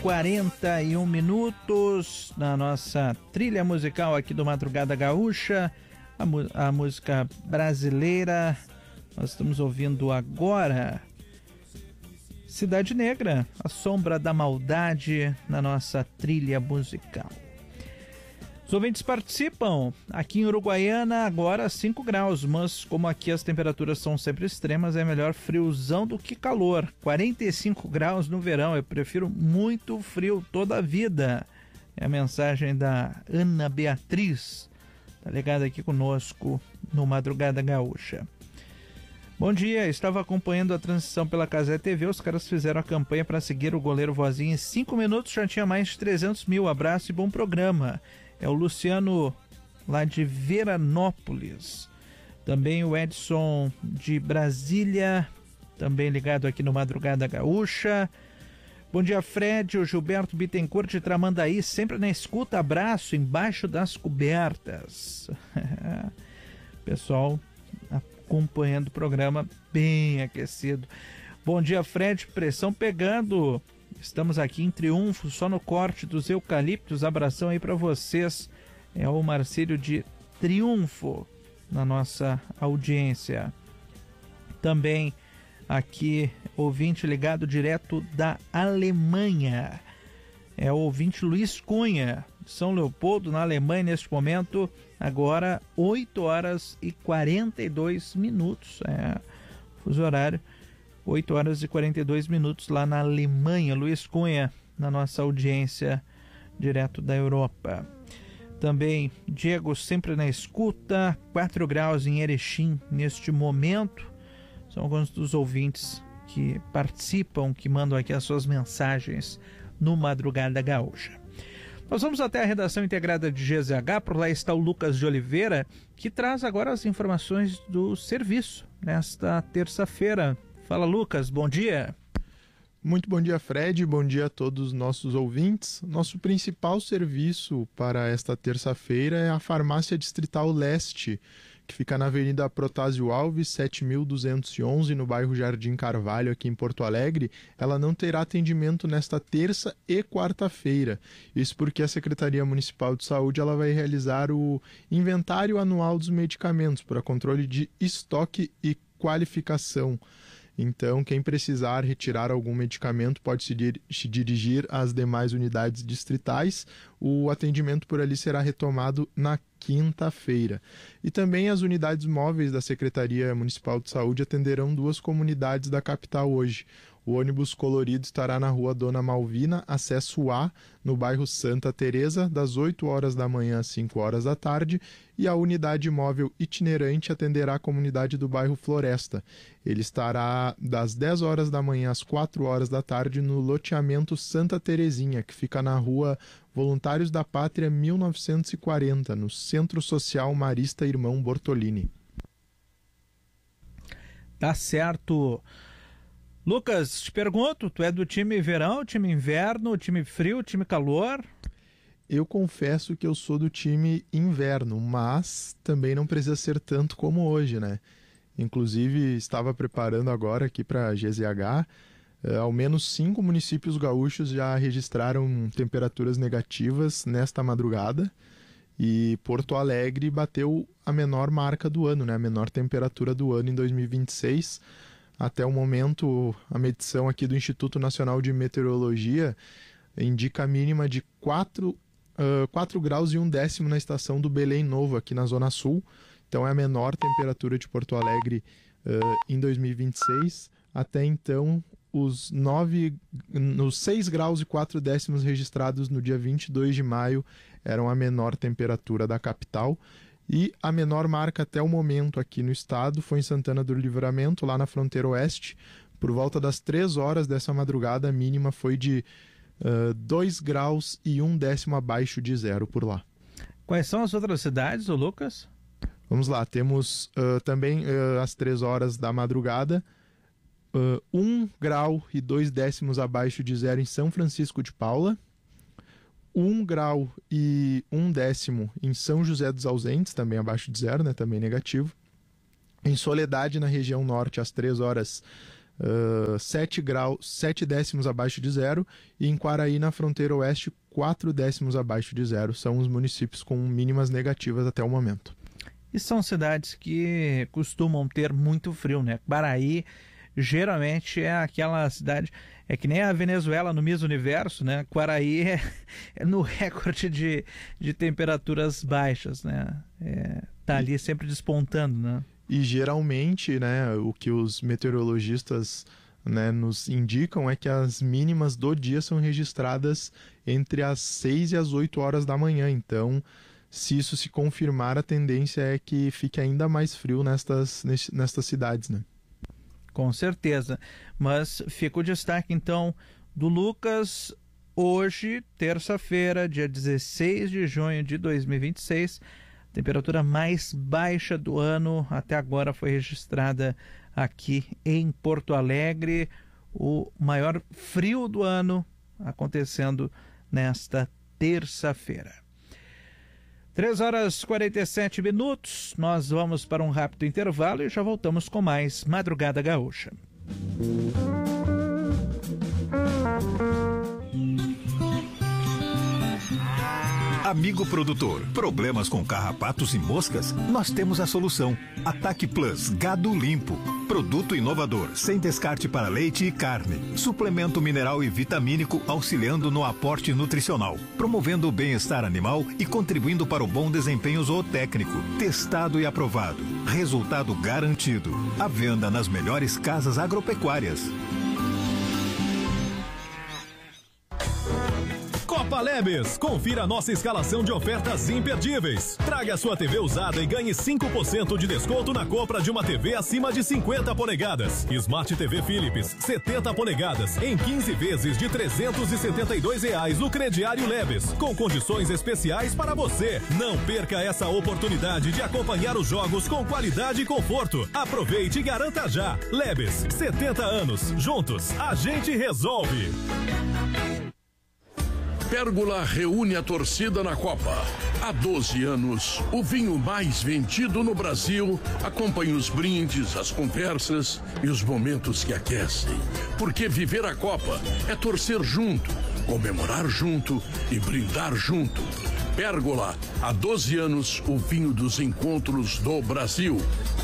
6h41 na nossa trilha musical aqui do Madrugada Gaúcha, a música brasileira. Nós estamos ouvindo agora Cidade Negra, A Sombra da Maldade, na nossa trilha musical. Os ouvintes participam. Aqui em Uruguaiana agora 5 graus, mas como aqui as temperaturas são sempre extremas, é melhor friozão do que calor. 45 graus no verão, eu prefiro muito frio toda a vida. É a mensagem da Ana Beatriz, tá ligada aqui conosco no Madrugada Gaúcha. Bom dia, estava acompanhando a transição pela Cazé TV, os caras fizeram a campanha para seguir o goleiro Vozinho, em 5 minutos já tinha mais de 300 mil, abraço e bom programa. É o Luciano lá de Veranópolis, também o Edson de Brasília, também ligado aqui no Madrugada Gaúcha. Bom dia, Fred, o Gilberto Bittencourt de Tramandaí, sempre na escuta, abraço embaixo das cobertas. Pessoal acompanhando o programa bem aquecido. Bom dia, Fred, pressão pegando. Estamos aqui em Triunfo, só no corte dos eucaliptos. Abração aí para vocês. É o Marcílio de Triunfo na nossa audiência. Também aqui, ouvinte ligado direto da Alemanha. É o ouvinte Luiz Cunha, de São Leopoldo, na Alemanha, neste momento. Agora, 8h42. Fuso horário. 8h42 lá na Alemanha. Luiz Cunha, na nossa audiência, direto da Europa. Também Diego, sempre na escuta, 4 graus em Erechim neste momento. São alguns dos ouvintes que participam, que mandam aqui as suas mensagens no Madrugada Gaúcha. Nós vamos até a redação integrada de GZH, por lá está o Lucas de Oliveira, que traz agora as informações do serviço nesta terça-feira. Fala, Lucas, bom dia. Muito bom dia, Fred, bom dia a todos os nossos ouvintes. Nosso principal serviço para esta terça-feira é a Farmácia Distrital Leste, que fica na Avenida Protásio Alves, 7.211, no bairro Jardim Carvalho, aqui em Porto Alegre. Ela não terá atendimento nesta terça e quarta-feira. Isso porque a Secretaria Municipal de Saúde ela vai realizar o inventário anual dos medicamentos para controle de estoque e qualificação. Então, quem precisar retirar algum medicamento pode se dirigir às demais unidades distritais. O atendimento por ali será retomado na quinta-feira. E também as unidades móveis da Secretaria Municipal de Saúde atenderão 2 comunidades da capital hoje. O ônibus colorido estará na rua Dona Malvina, acesso A, no bairro Santa Teresa, das 8 horas da manhã às 5 horas da tarde, e a unidade móvel itinerante atenderá a comunidade do bairro Floresta. Ele estará das 10 horas da manhã às 4 horas da tarde no loteamento Santa Terezinha, que fica na rua Voluntários da Pátria 1940, no Centro Social Marista Irmão Bortolini. Tá certo. Lucas, te pergunto, tu é do time verão, time inverno, time frio, time calor? Eu confesso que eu sou do time inverno, mas também não precisa ser tanto como hoje, né? Inclusive, estava preparando agora aqui para a GZH, ao menos 5 municípios gaúchos já registraram temperaturas negativas nesta madrugada, e Porto Alegre bateu a menor marca do ano, né? A menor temperatura do ano em 2026. Até o momento, a medição aqui do Instituto Nacional de Meteorologia indica a mínima de 4 graus e 1/10 na estação do Belém Novo, aqui na Zona Sul. Então é a menor temperatura de Porto Alegre em 2026. Até então, os 6 graus e 4/10 registrados no dia 22 de maio eram a menor temperatura da capital. E a menor marca até o momento aqui no estado foi em Santana do Livramento, lá na fronteira oeste. Por volta das 3 horas dessa madrugada, a mínima foi de 2 graus e 1/10 abaixo de zero por lá. Quais são as outras cidades, ô Lucas? Vamos lá, temos também às 3 horas da madrugada, 1 grau e 2/10 abaixo de zero em São Francisco de Paula, 1 grau e 1/10 em São José dos Ausentes, também abaixo de zero, né, também negativo. Em Soledade, na região norte, às 3 horas 7 décimos abaixo de zero, e em Quaraí, na fronteira oeste, 4 décimos abaixo de zero. São os municípios com mínimas negativas até o momento. E são cidades que costumam ter muito frio, né? Quaraí geralmente é aquela cidade, é que nem a Venezuela no Miss Universo, né? Quaraí é no recorde de temperaturas baixas, né? Tá ali sempre despontando, né? E geralmente, né, o que os meteorologistas, né, nos indicam é que as mínimas do dia são registradas entre as 6 e as 8 horas da manhã. Então, se isso se confirmar, a tendência é que fique ainda mais frio nestas cidades, né? Com certeza. Mas fica o destaque, então, do Lucas. Hoje, terça-feira, dia 16 de junho de 2026, a temperatura mais baixa do ano até agora foi registrada aqui em Porto Alegre. O maior frio do ano acontecendo nesta terça-feira. 3h47, nós vamos para um rápido intervalo e já voltamos com mais Madrugada Gaúcha. Amigo produtor, problemas com carrapatos e moscas? Nós temos a solução. Ataque Plus Gado Limpo. Produto inovador, sem descarte para leite e carne. Suplemento mineral e vitamínico auxiliando no aporte nutricional, promovendo o bem-estar animal e contribuindo para o bom desempenho zootécnico. Testado e aprovado. Resultado garantido. À venda nas melhores casas agropecuárias. Copa Lebes, confira a nossa escalação de ofertas imperdíveis. Traga sua TV usada e ganhe 5% de desconto na compra de uma TV acima de 50 polegadas. Smart TV Philips, 70 polegadas, em 15 vezes de R$ 372 no crediário Lebes, com condições especiais para você. Não perca essa oportunidade de acompanhar os jogos com qualidade e conforto. Aproveite e garanta já. Lebes, 70 anos. Juntos, a gente resolve. Pérgola reúne a torcida na Copa. Há 12 anos, o vinho mais vendido no Brasil acompanha os brindes, as conversas e os momentos que aquecem. Porque viver a Copa é torcer junto, comemorar junto e brindar junto. Pérgola, há 12 anos, o vinho dos encontros do Brasil.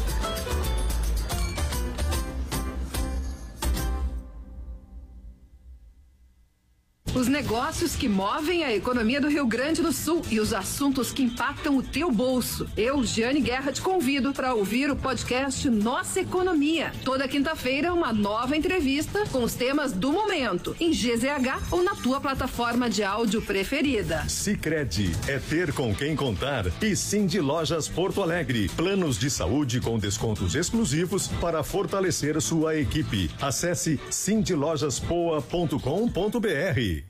Os negócios que movem a economia do Rio Grande do Sul e os assuntos que impactam o teu bolso. Eu, Giane Guerra, te convido para ouvir o podcast Nossa Economia. Toda quinta-feira, uma nova entrevista com os temas do momento, em GZH ou na tua plataforma de áudio preferida. Sicredi é ter com quem contar. E Cindy Lojas Porto Alegre. Planos de saúde com descontos exclusivos para fortalecer sua equipe. Acesse cindylojaspoa.com.br.